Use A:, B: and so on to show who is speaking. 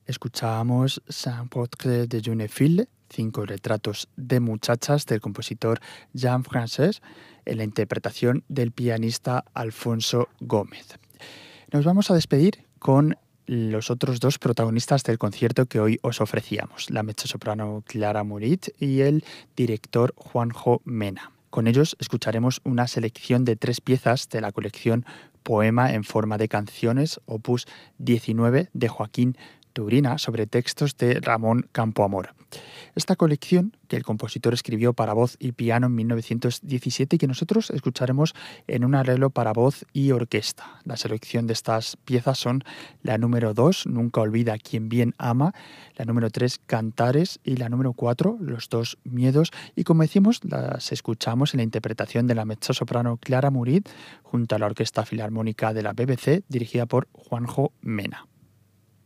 A: Escuchábamos Saint Portrait de Jeune Fille, 5 retratos de muchachas del compositor Jean Frances, en la interpretación del pianista Alfonso Gómez. Nos vamos a despedir con los otros dos protagonistas del concierto que hoy os ofrecíamos, la mezzosoprano Clara Murit y el director Juanjo Mena. Con ellos escucharemos una selección de 3 piezas de la colección Poema en forma de canciones, opus 19 de Joaquín Turina, sobre textos de Ramón Campoamor. Esta colección, que el compositor escribió para voz y piano en 1917 y que nosotros escucharemos en un arreglo para voz y orquesta. La selección de estas piezas son la número 2, Nunca olvida quien bien ama, la número 3, Cantares, y la número 4, Los dos miedos. Y como decimos, las escuchamos en la interpretación de la mezzosoprano Clara Murit junto a la Orquesta Filarmónica de la BBC, dirigida por Juanjo Mena.